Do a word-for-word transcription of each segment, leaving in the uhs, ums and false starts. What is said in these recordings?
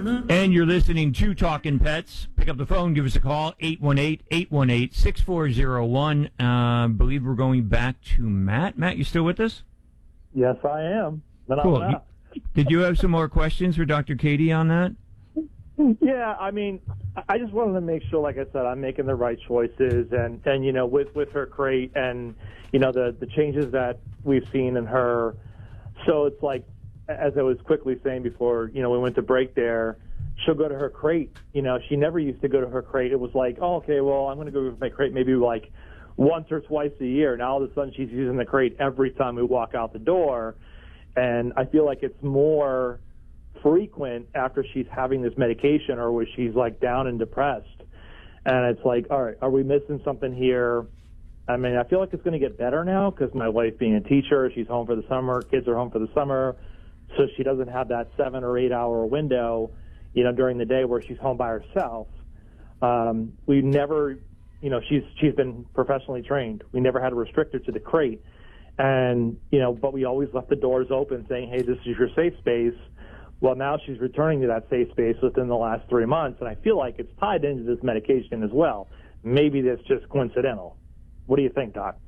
And you're listening to Talking Pets. Pick up the phone, give us a call, eight one eight, eight one eight, six four zero one. I uh, believe we're going back to Matt. Matt, you still with us? Yes, I am. But cool. I'm not. You, did you have some more questions for Doctor Katie on that? Yeah, I mean, I just wanted to make sure, like I said, I'm making the right choices, and, and you know, with, with her crate and, you know, the, the changes that we've seen in her. So it's like, as I was quickly saying before, you know, we went to break there, she'll go to her crate. You know, she never used to go to her crate. It was like, oh, okay, well, I'm going to go with my crate maybe like once or twice a year. Now all of a sudden she's using the crate every time we walk out the door. And I feel like it's more frequent after she's having this medication or where she's like down and depressed. And it's like, all right, are we missing something here? I mean, I feel like it's going to get better now because my wife being a teacher, she's home for the summer, kids are home for the summer. So she doesn't have that seven or eight hour window, you know, during the day where she's home by herself. Um, we never, you know, she's she's been professionally trained. We never had to restrict her to the crate. And, you know, but we always left the doors open saying, hey, this is your safe space. Well, now she's returning to that safe space within the last three months. And I feel like it's tied into this medication as well. Maybe that's just coincidental. What do you think, Doc?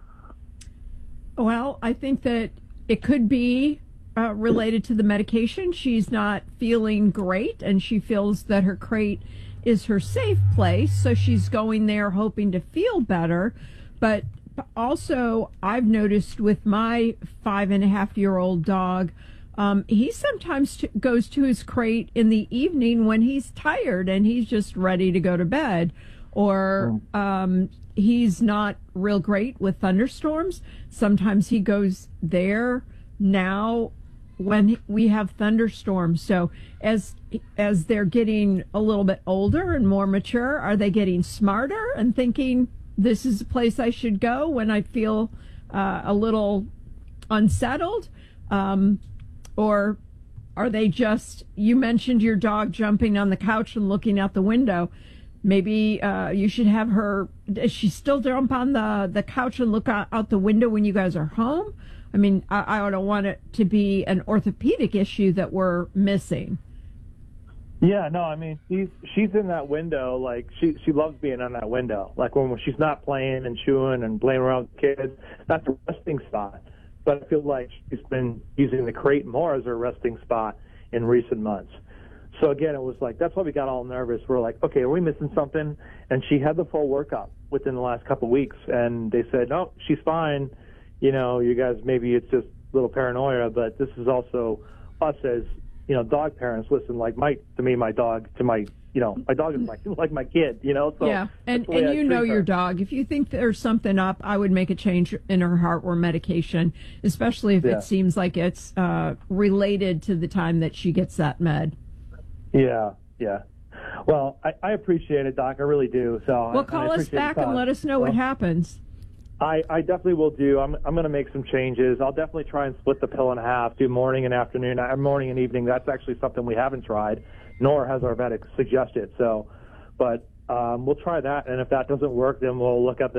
Well, I think that it could be Uh, related to the medication. She's not feeling great, and she feels that her crate is her safe place, so she's going there hoping to feel better. But also, I've noticed with my five and a half year old dog, um, he sometimes t- goes to his crate in the evening when he's tired and he's just ready to go to bed, or um, he's not real great with thunderstorms. Sometimes he goes there now when we have thunderstorms. So as as they're getting a little bit older and more mature, are they getting smarter and thinking this is a place I should go when I feel uh, a little unsettled? Um, or are they just, you mentioned your dog jumping on the couch and looking out the window. Maybe uh, you should have her, does she still jump on the, the couch and look out, out the window when you guys are home? I mean, I, I don't want it to be an orthopedic issue that we're missing. Yeah, no, I mean, she's she's in that window. Like, she she loves being on that window. Like, when she's not playing and chewing and playing around with kids, that's a resting spot. But I feel like she's been using the crate more as her resting spot in recent months. So, again, it was like, that's why we got all nervous. We're like, okay, are we missing something? And she had the full workup within the last couple of weeks. And they said, no, she's fine. You know, you guys, maybe it's just a little paranoia, but this is also us as, you know, dog parents. Listen, like my, to me, my dog, to my, you know, my dog is like, like my kid, you know? So yeah, and, and you know your dog. If you think there's something up, I would make a change in her heartworm medication, especially if yeah. it seems like it's uh, related to the time that she gets that med. Yeah, yeah. Well, I, I appreciate it, Doc. I really do. So Well, call us back and let us know well, what happens. I, I definitely will do. I'm I'm going to make some changes. I'll definitely try and split the pill in half, do morning and afternoon, uh, morning and evening. That's actually something we haven't tried, nor has our vet suggested. So, but um, we'll try that, and if that doesn't work, then we'll look at the